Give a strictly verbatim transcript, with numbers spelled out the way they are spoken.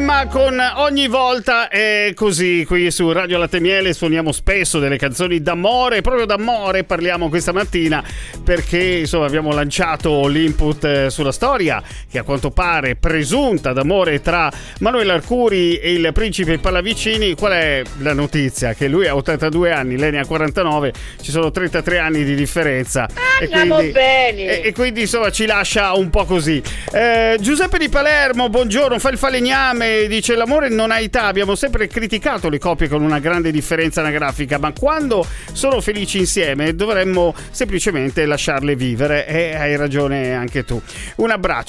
ma con ogni volta è così. Qui su Radio Latte e Miele suoniamo spesso delle canzoni d'amore, proprio d'amore parliamo questa mattina, perché insomma abbiamo lanciato l'input sulla storia che a quanto pare presunta d'amore tra Manuela Arcuri e il principe Pallavicini. Qual è la notizia? Che lui ha ottantadue anni, lei ne ha quarantanove, ci sono trentatré anni di differenza. Andiamo e quindi, bene. E, e quindi insomma ci lascia un po' così. eh, Giuseppe di Palermo, buongiorno, fa il falegname, dice: l'amore non ha età, abbiamo sempre criticato le coppie con una grande differenza anagrafica, ma quando sono felici insieme dovremmo semplicemente lasciarle vivere, e hai ragione anche tu. Un abbraccio.